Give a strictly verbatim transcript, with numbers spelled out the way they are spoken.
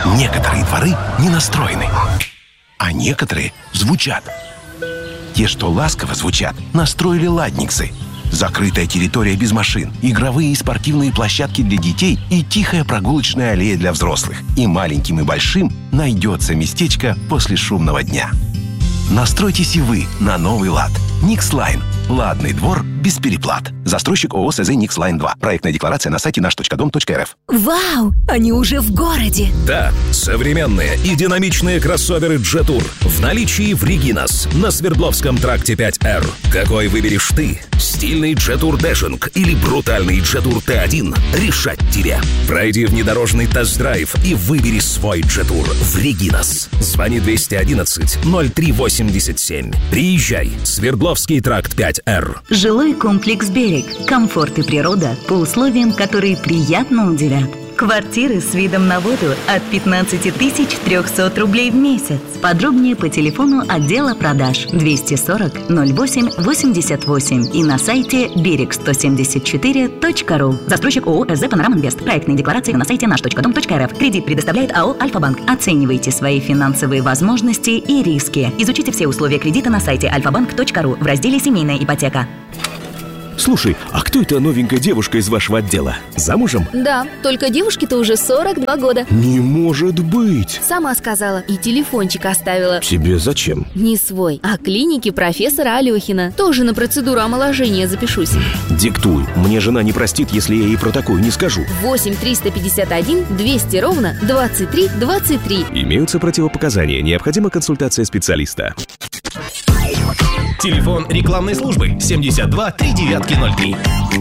Некоторые дворы не настроены, а некоторые звучат. Те, что ласково звучат, настроили ладниксы. Закрытая территория без машин, игровые и спортивные площадки для детей и тихая прогулочная аллея для взрослых. И маленьким, и большим найдется местечко после шумного дня. Настройтесь и вы на новый лад. Никслайн. Ладный двор без переплат. Застройщик ООО СЗ Никслайн два. Проектная декларация на сайте наш точка дом точка эр эф. Вау! Они уже в городе! Да, современные и динамичные кроссоверы Джетур в наличии в Регинас на Свердловском тракте пять эр. Какой выберешь ты? Стильный Джетур Дэшинг или брутальный Джетур Т один? Решать тебе. Пройди внедорожный тест-драйв и выбери свой Джетур в Регинас. Звони двести одиннадцать ноль три восемьдесят семь. Приезжай. Свердловский тракт пять эр. Жилой комплекс «Берег». Комфорт и природа по условиям, которые приятно удивят. Квартиры с видом на воду от пятнадцать тысяч триста рублей в месяц. Подробнее по телефону отдела продаж двести сорок ноль восемь восемьдесят восемь и на сайте берег сто семьдесят четыре точка ру. Застройщик ООО СЗ Панорама Инвест. Проектные декларации на сайте наш точка дом точка эр эф. Кредит предоставляет АО Альфа-Банк. Оценивайте свои финансовые возможности и риски. Изучите все условия кредита на сайте альфа-банк точка ру в разделе «Семейная ипотека». Слушай, а кто эта новенькая девушка из вашего отдела? Замужем? Да, только девушке-то уже сорок два года. Не может быть! Сама сказала и телефончик оставила. Тебе зачем? Не свой, а клинике профессора Алехина. Тоже на процедуру омоложения запишусь. Диктуй, мне жена не простит, если я ей про такое не скажу. восемь триста пятьдесят один двести ровно двадцать три двадцать три. Имеются противопоказания, необходима консультация специалиста. Телефон рекламной службы семьдесят два три девятки ноль три.